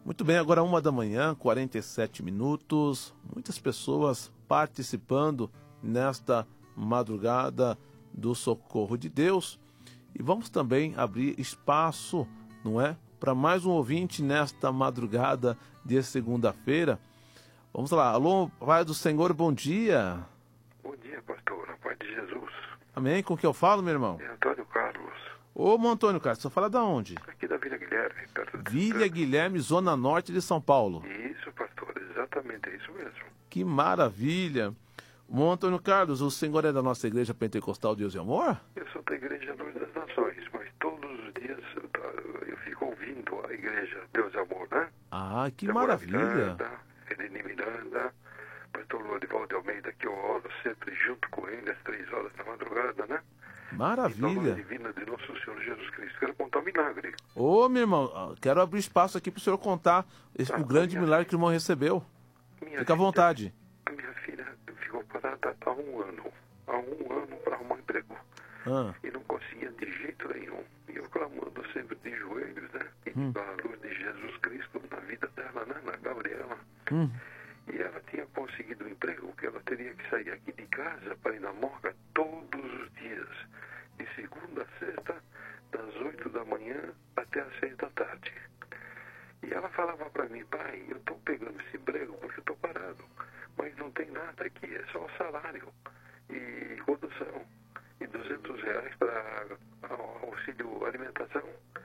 Muito bem, agora 1h, 47 minutos. Muitas pessoas participando nesta madrugada do Socorro de Deus. E vamos também abrir espaço, não é? Para mais um ouvinte nesta madrugada de segunda-feira. Vamos lá. Alô, Pai do Senhor, bom dia. Bom dia, pastor. A paz de Jesus. Amém. Com que eu falo, meu irmão? É Antônio Carlos. Ô, Antônio Carlos, você fala da onde? Aqui da Vila Guilherme. Perto de Vila Santana. Guilherme, zona norte de São Paulo. Isso, pastor. Exatamente, é isso mesmo. Que maravilha. Ô, Antônio Carlos, o senhor é da nossa igreja pentecostal Deus e Amor? Eu sou da Igreja Luz das Nações, mas todos os dias eu fico ouvindo a Igreja Deus e Amor, né? Ah, que Débora maravilha. Miranda, Eleni Miranda, pastor Lorival de Almeida, que eu oro sempre junto com ele às 3 horas da madrugada, né? Então, a Maravilha. divina de nosso Senhor Jesus Cristo. Quero contar um milagre. Ô, meu irmão, quero abrir espaço aqui para o senhor contar o grande milagre que o irmão recebeu. Minha Fica à filha- vontade. A minha filha ficou parada há um ano. Há um ano para arrumar emprego. Ah, E não conseguia de jeito nenhum. E eu clamando sempre de joelhos, né? Pedindo a luz de Jesus Cristo na vida dela, né? Na Gabriela. E ela tinha conseguido um emprego que ela teria que sair aqui de casa para ir na morga todos os dias. De segunda a sexta, das 8 da manhã até as 6 da tarde. E ela falava para mim, pai, eu estou pegando esse emprego porque eu estou parado. Mas não tem nada aqui, é só o salário e condução. E R$200 para auxílio alimentação.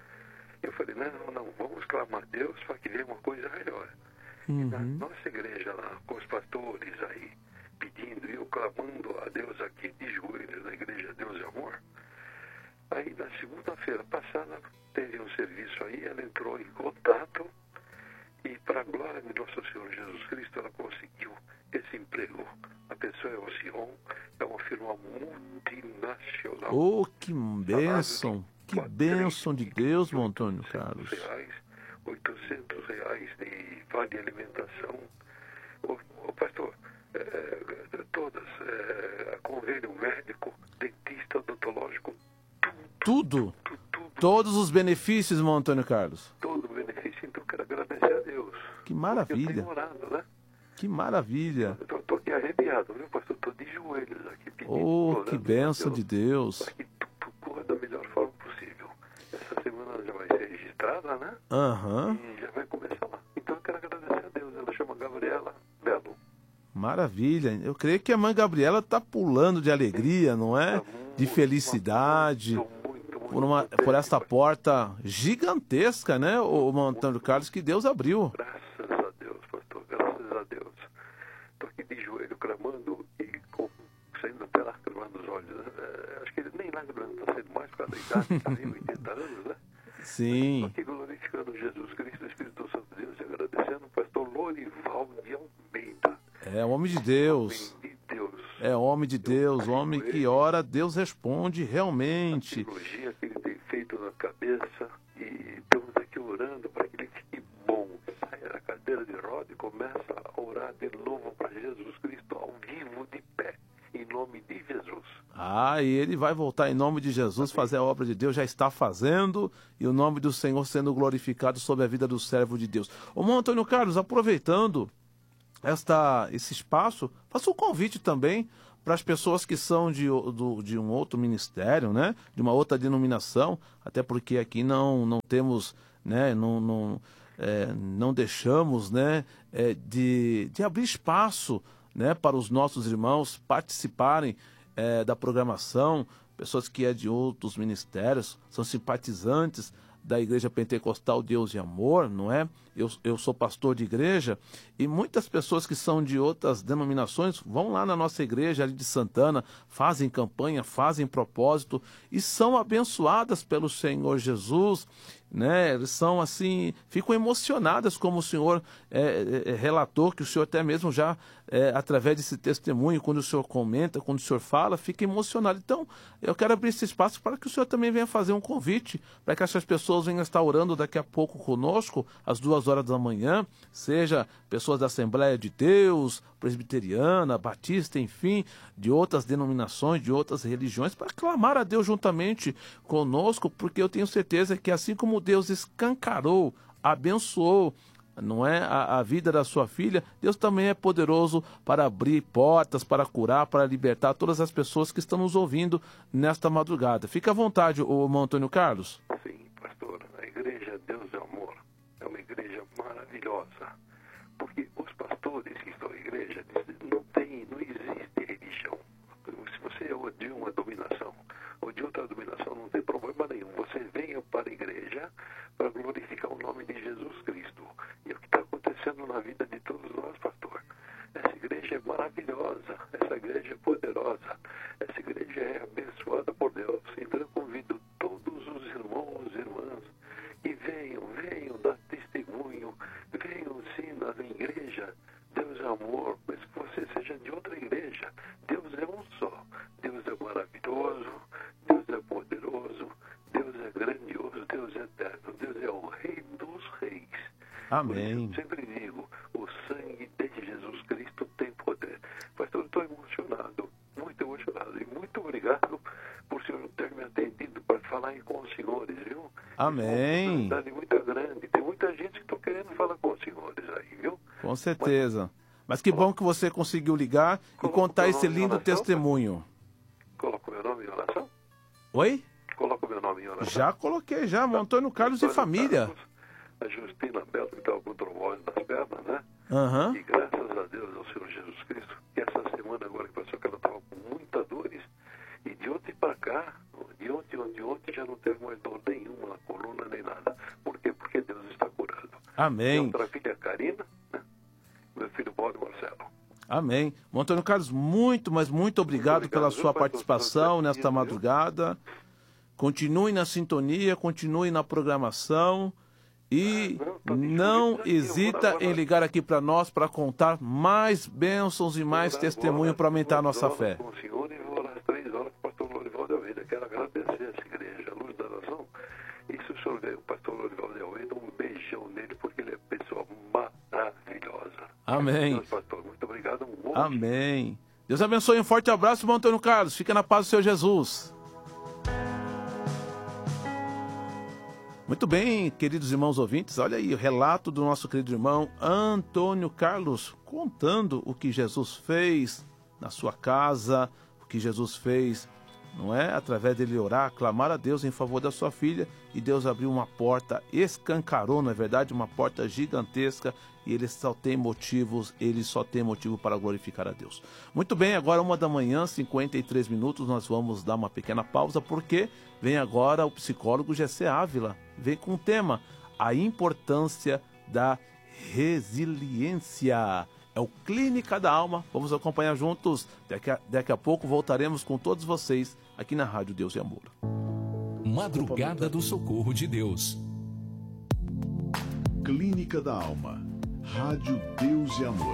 Eu falei, não, vamos clamar a Deus para que venha uma coisa melhor. E na nossa igreja lá, com os pastores aí, pedindo e eu clamando a Deus aqui de joelhos na igreja Deus e Amor. Aí na segunda-feira passada teve um serviço aí, ela entrou em contato e para a glória de nosso Senhor Jesus Cristo ela conseguiu esse emprego. A pessoa é o Sion, é uma firma multinacional. ô, que bênção. Que bênção de Deus, meu Antônio Carlos. R$800 de vale alimentação. Ô pastor, todas, convênio médico, dentista, odontológico, Tudo. Todos os benefícios, meu Antônio Carlos. todo o benefício. Então eu quero agradecer a Deus. Que Eu maravilha. tenho orado, né? Que maravilha. Eu estou aqui arrepiado, viu, pastor? Estou de joelhos aqui pedindo. Oh, orando que a bênção de Deus. para que tudo corra da melhor forma possível. Essa semana já vai ser registrada, né? Aham. E já vai começar lá. Então eu quero agradecer a Deus. Ela chama Gabriela Belo. Maravilha. Eu creio que a mãe Gabriela está pulando de alegria, não é? De felicidade. Por esta porta gigantesca, né, o Antônio Carlos, que Deus abriu. Graças a Deus, pastor. Graças a Deus. Estou aqui de joelho clamando e saindo até lágrima nos olhos. Né? Acho que nem lágrima não está sendo mais por causa da idade. Está em 80 anos, né? Sim. Estou aqui glorificando Jesus Cristo, Espírito Santo de Deus, e agradecendo o pastor Lorival de Almeida. É homem de Deus. Homem de Deus. É homem de Deus. Homem que ora, Deus responde realmente. Cirurgia que ele tem feito na cabeça e estamos aqui orando para que ele fique bom. Saia da cadeira de roda e começa a orar de novo para Jesus Cristo ao vivo, de pé, em nome de Jesus. Ah, e ele vai voltar em nome de Jesus, fazer a obra de Deus, já está fazendo, e o nome do Senhor sendo glorificado sobre a vida do servo de Deus. Ô, irmão Antônio Carlos, aproveitando esse espaço, faça um convite também para as pessoas que são de um outro ministério, né? De uma outra denominação, até porque aqui não temos, né? Não deixamos, né? De abrir espaço, né? Para os nossos irmãos participarem da programação, pessoas que é de outros ministérios, são simpatizantes da Igreja Pentecostal Deus e Amor, não é? Eu sou pastor de igreja e muitas pessoas que são de outras denominações vão lá na nossa igreja ali de Santana, fazem campanha, fazem propósito e são abençoadas pelo Senhor Jesus, né? Eles são assim, ficam emocionadas como o Senhor relatou, que o Senhor até mesmo já, através desse testemunho, quando o Senhor comenta, quando o Senhor fala, fica emocionado. Então, eu quero abrir esse espaço para que o Senhor também venha fazer um convite, para que essas pessoas venham estar orando daqui a pouco conosco, às 2h da manhã, seja pessoas da Assembleia de Deus, presbiteriana, batista, enfim, de outras denominações, de outras religiões, para clamar a Deus juntamente conosco, porque eu tenho certeza que assim como Deus escancarou, abençoou, não é, a vida da sua filha, Deus também é poderoso para abrir portas, para curar, para libertar todas as pessoas que estão nos ouvindo nesta madrugada. Fica à vontade, o irmão Antônio Carlos. Sim, pastor, a igreja Deus é Amor é uma igreja maravilhosa, porque os pastores que estão na igreja não existe religião. Se você é de uma dominação ou de outra dominação, não tem problema nenhum. Você venha para a igreja para glorificar o nome de Jesus Cristo. E é o que está acontecendo na vida de todos nós, pastor. Essa igreja é maravilhosa, essa igreja é poderosa, essa igreja é abençoada por Deus. Então eu convido todos os irmãos e irmãs que venham dar testemunho, venham sim na igreja. Deus é amor, mas que você seja de outra igreja. Deus é um só. Deus é maravilhoso, Deus é poderoso, Deus é grandioso, Deus é eterno, Deus é o Rei dos Reis. Amém. Eu sempre digo, o sangue de Jesus Cristo tem poder. Pastor, eu estou emocionado, muito emocionado. E muito obrigado por o senhor ter me atendido para falar com os senhores, viu? Amém. É uma oportunidade muito grande. Tem muita gente que está querendo falar com os senhores aí, viu? Com certeza. Mas que bom que você conseguiu ligar e contar esse lindo testemunho. Coloca o meu nome em oração? Oi? Coloca o meu nome em oração. Já coloquei, já. Antônio Carlos e família. A Justina Belo, que estava com trombose nas pernas, né? Aham. E graças a Deus, ao Senhor Jesus Cristo, que essa semana agora que passou, que ela estava com muitas dores, e de ontem para cá, de ontem já não teve mais dor nenhuma na coluna nem nada. Por quê? Porque Deus está curando. Amém. E outra filha, Karina, né? Meu filho Paulo Marcelo. Amém. Antônio Carlos, muito, mas muito obrigado pela sua participação nesta madrugada. Continue na sintonia, continue na programação e não hesita em ligar aqui para nós para contar mais bênçãos e mais testemunho para aumentar a nossa fé. Com o senhor e vou às 3 horas com o pastor Lorival de Almeida. Quero agradecer essa igreja, a Luz da Nação. E se o senhor vê o pastor Lorival de Almeida, um beijão nele, porque ele é pessoa maravilhosa. Amém. Deus, pastor, muito obrigado. Amém. Deus abençoe. Um forte abraço, irmão Antônio Carlos. Fica na paz do Senhor Jesus. Muito bem, queridos irmãos ouvintes, olha aí o relato do nosso querido irmão Antônio Carlos, contando o que Jesus fez na sua casa, o que Jesus fez, não é? Através dele orar, clamar a Deus em favor da sua filha, e Deus abriu uma porta, escancarou, não é verdade? Uma porta gigantesca, e ele só tem motivo para glorificar a Deus. Muito bem, agora 1h, 53 minutos, nós vamos dar uma pequena pausa, porque vem agora o psicólogo Gessé Ávila, vem com o tema, a importância da resiliência. É o Clínica da Alma, vamos acompanhar juntos, daqui a pouco voltaremos com todos vocês aqui na Rádio Deus e Amor. Madrugada do Socorro de Deus. Clínica da Alma, Rádio Deus e Amor.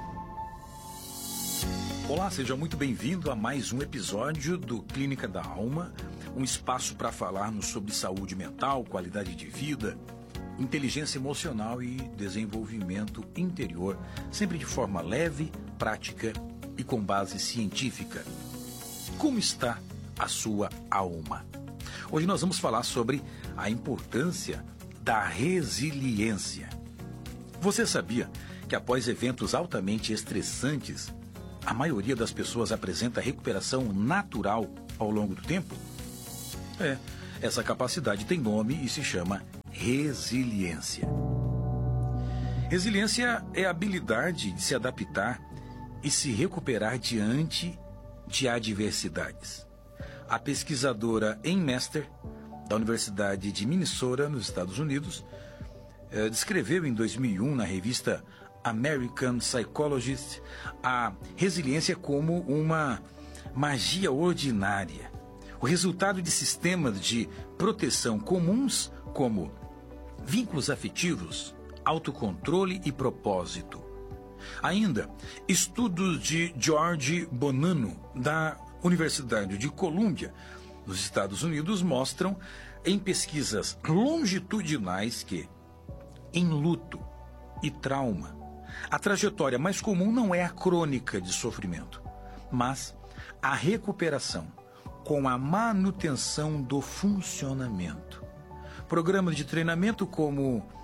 Olá, seja muito bem-vindo a mais um episódio do Clínica da Alma, um espaço para falarmos sobre saúde mental, qualidade de vida, inteligência emocional e desenvolvimento interior, sempre de forma leve, prática e com base científica. Como está a sua alma? Hoje nós vamos falar sobre a importância da resiliência. Você sabia que após eventos altamente estressantes, a maioria das pessoas apresenta recuperação natural ao longo do tempo? Essa capacidade tem nome e se chama resiliência. Resiliência é a habilidade de se adaptar e se recuperar diante de adversidades. A pesquisadora Ann Mester, da Universidade de Minnesota, nos Estados Unidos, descreveu em 2001 na revista American Psychologist a resiliência como uma magia ordinária, o resultado de sistemas de proteção comuns como vínculos afetivos, autocontrole e propósito. Ainda, estudos de George Bonanno, da Universidade de Colômbia, nos Estados Unidos, mostram em pesquisas longitudinais que, em luto e trauma, a trajetória mais comum não é a crônica de sofrimento, mas a recuperação com a manutenção do funcionamento. Programas de treinamento como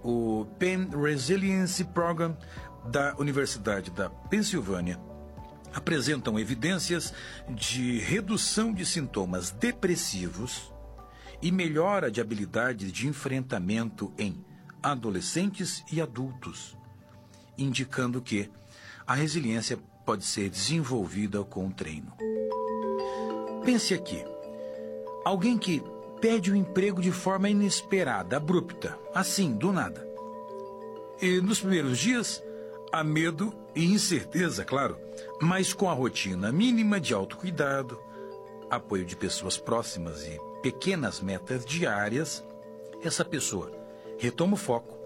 o Penn Resilience Program da Universidade da Pensilvânia apresentam evidências de redução de sintomas depressivos e melhora de habilidades de enfrentamento em adolescentes e adultos, indicando que a resiliência pode ser desenvolvida com treino. Pense aqui, alguém que pede um emprego de forma inesperada, abrupta, assim, do nada. E nos primeiros dias, há medo e incerteza, claro, mas com a rotina mínima de autocuidado, apoio de pessoas próximas e pequenas metas diárias, essa pessoa retoma o foco,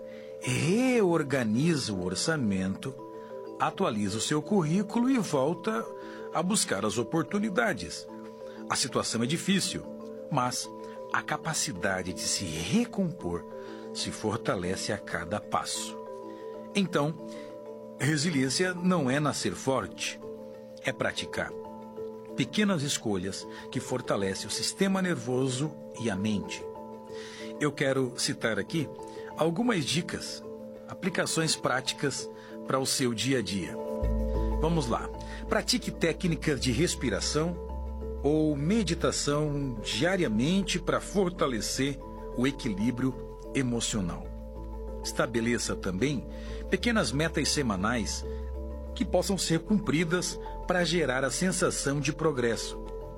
reorganiza o orçamento, atualiza o seu currículo e volta a buscar as oportunidades. A situação é difícil, mas a capacidade de se recompor se fortalece a cada passo. Então, resiliência não é nascer forte, é praticar pequenas escolhas que fortalecem o sistema nervoso e a mente. Eu quero citar aqui algumas dicas, aplicações práticas para o seu dia a dia. Vamos lá. Pratique técnicas de respiração ou meditação diariamente para fortalecer o equilíbrio emocional. Estabeleça também pequenas metas semanais que possam ser cumpridas para gerar a sensação de progresso.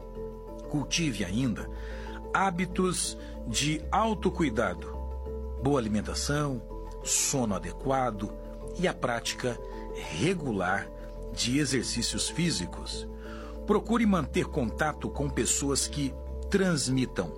Cultive ainda hábitos de autocuidado, boa alimentação, sono adequado e a prática regular de exercícios físicos. Procure manter contato com pessoas que transmitam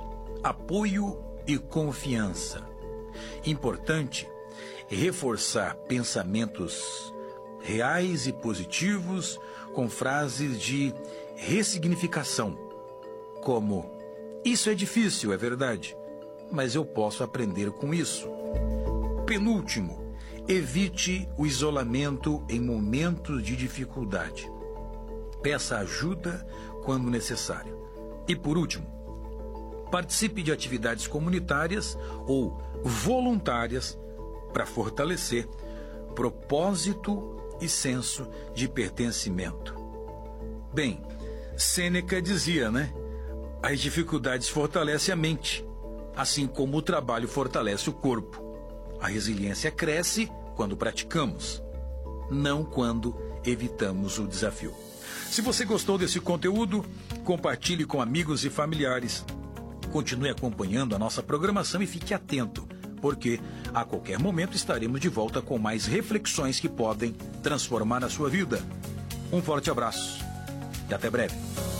apoio e confiança. Importante reforçar pensamentos reais e positivos com frases de ressignificação, como: isso é difícil, é verdade, mas eu posso aprender com isso. Penúltimo, evite o isolamento em momentos de dificuldade. Peça ajuda quando necessário. E por último, participe de atividades comunitárias ou voluntárias para fortalecer propósito e senso de pertencimento. Bem, Sêneca dizia, né? As dificuldades fortalecem a mente, assim como o trabalho fortalece o corpo. A resiliência cresce quando praticamos, não quando evitamos o desafio. Se você gostou desse conteúdo, compartilhe com amigos e familiares. Continue acompanhando a nossa programação e fique atento, porque a qualquer momento estaremos de volta com mais reflexões que podem transformar a sua vida. Um forte abraço e até breve.